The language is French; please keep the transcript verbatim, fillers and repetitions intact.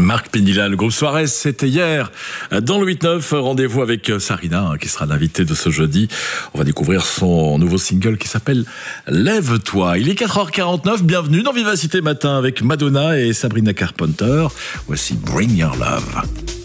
Marc Pénila, le groupe Suarez, c'était hier dans le huit neuf. Rendez-vous avec Sarina, qui sera l'invitée de ce jeudi. On va découvrir son nouveau single qui s'appelle Lève-toi. Il est quatre heures quarante-neuf. Bienvenue dans Vivacité Matin avec Madonna et Sabrina Carpenter. Voici Bring Your Love.